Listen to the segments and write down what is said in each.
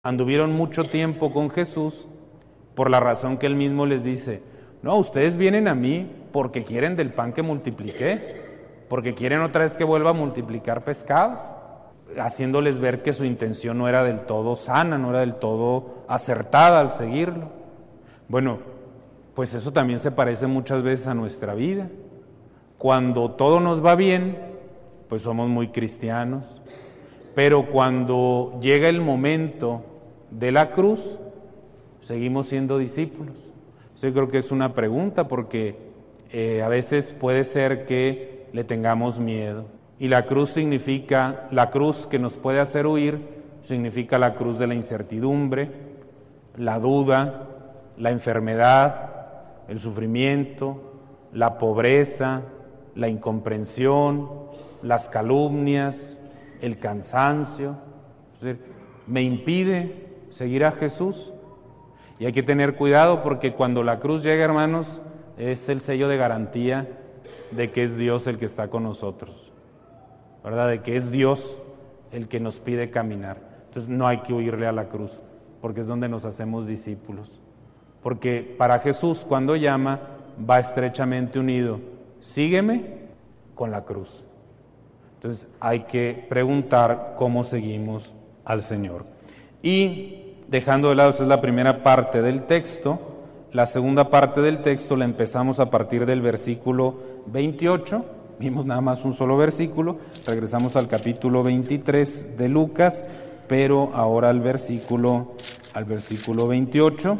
anduvieron mucho tiempo con Jesús por la razón que él mismo les dice: no, ustedes vienen a mí porque quieren del pan que multipliqué, porque quieren otra vez que vuelva a multiplicar pescados, haciéndoles ver que su intención no era del todo sana, no era del todo acertada al seguirlo. Bueno, pues eso también se parece muchas veces a nuestra vida. Cuando todo nos va bien, pues somos muy cristianos, pero cuando llega el momento de la cruz, seguimos siendo discípulos. Yo creo que es una pregunta porque a veces puede ser que le tengamos miedo. Y la cruz significa, la cruz que nos puede hacer huir, significa la cruz de la incertidumbre, la duda, la enfermedad, el sufrimiento, la pobreza, la incomprensión, las calumnias, el cansancio. Es decir, me impide seguir a Jesús. Y hay que tener cuidado porque cuando la cruz llega, hermanos, es el sello de garantía de que es Dios el que está con nosotros, ¿verdad? De que es Dios el que nos pide caminar. Entonces no hay que huirle a la cruz, porque es donde nos hacemos discípulos. Porque para Jesús, cuando llama, va estrechamente unido: sígueme con la cruz. Entonces hay que preguntar cómo seguimos al Señor. Y dejando de lado, esa es la primera parte del texto. La segunda parte del texto la empezamos a partir del versículo 28. Vimos nada más un solo versículo. Regresamos al capítulo 23 de Lucas, pero ahora al versículo 28,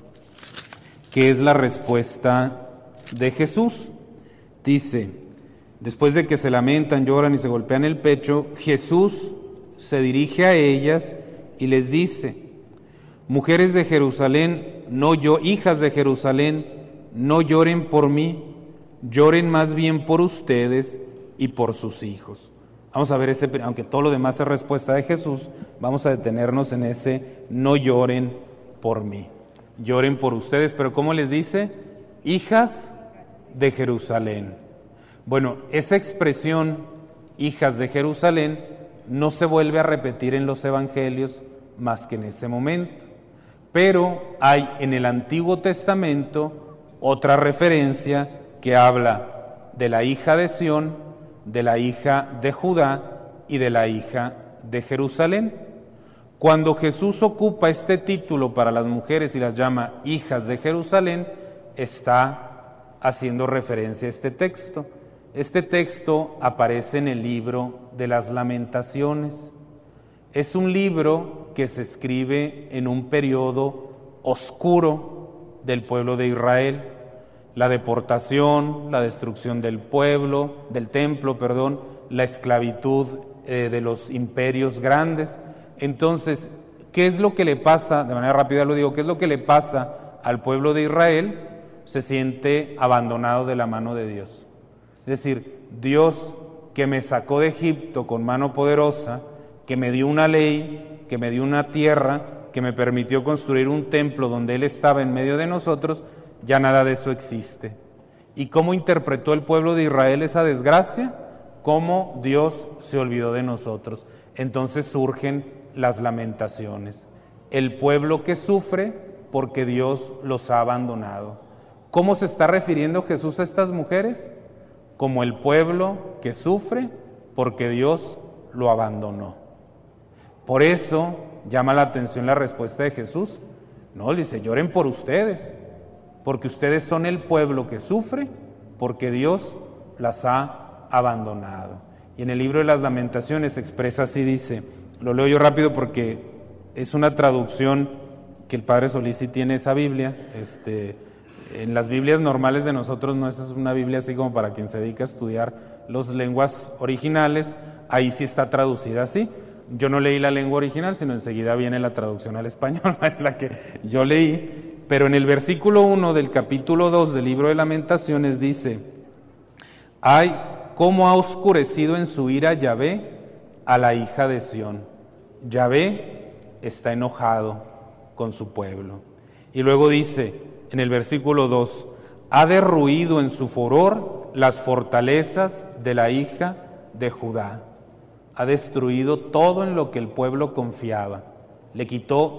que es la respuesta de Jesús. Dice: después de que se lamentan, lloran y se golpean el pecho, Jesús se dirige a ellas y les dice: mujeres de Jerusalén, hijas de Jerusalén, no lloren por mí, lloren más bien por ustedes y por sus hijos. Vamos a ver aunque todo lo demás es respuesta de Jesús, vamos a detenernos en ese: no lloren por mí, lloren por ustedes. Pero ¿cómo les dice? Hijas de Jerusalén. Bueno, esa expresión, hijas de Jerusalén, no se vuelve a repetir en los evangelios más que en ese momento. Pero hay en el Antiguo Testamento otra referencia que habla de la hija de Sión, de la hija de Judá y de la hija de Jerusalén. Cuando Jesús ocupa este título para las mujeres y las llama hijas de Jerusalén, está haciendo referencia a este texto. Este texto aparece en el libro de las Lamentaciones. Es un libro que se escribe en un periodo oscuro del pueblo de Israel. La deportación, la destrucción del templo, la esclavitud de los imperios grandes. Entonces, ¿qué es lo que le pasa? De manera rápida lo digo, ¿qué es lo que le pasa al pueblo de Israel? Se siente abandonado de la mano de Dios. Es decir, Dios, que me sacó de Egipto con mano poderosa, que me dio una ley, que me dio una tierra, que me permitió construir un templo donde Él estaba en medio de nosotros, ya nada de eso existe. ¿Y cómo interpretó el pueblo de Israel esa desgracia? ¿Cómo Dios se olvidó de nosotros? Entonces surgen las lamentaciones. El pueblo que sufre porque Dios los ha abandonado. ¿Cómo se está refiriendo Jesús a estas mujeres? Como el pueblo que sufre porque Dios lo abandonó. Por eso llama la atención la respuesta de Jesús. No, dice: lloren por ustedes, porque ustedes son el pueblo que sufre porque Dios las ha abandonado. Y en el libro de las Lamentaciones se expresa así, dice, lo leo yo rápido porque es una traducción que el Padre Solís sí tiene esa Biblia. En las Biblias normales de nosotros no es una Biblia así como para quien se dedica a estudiar las lenguas originales, ahí sí está traducida así. Yo no leí la lengua original, sino enseguida viene la traducción al español, es la que yo leí. Pero en el versículo 1 del capítulo 2 del libro de Lamentaciones dice: ay, cómo ha oscurecido en su ira Yahvé a la hija de Sión. Yahvé está enojado con su pueblo. Y luego dice en el versículo 2: ha derruido en su furor las fortalezas de la hija de Judá. Ha destruido todo en lo que el pueblo confiaba. Le quitó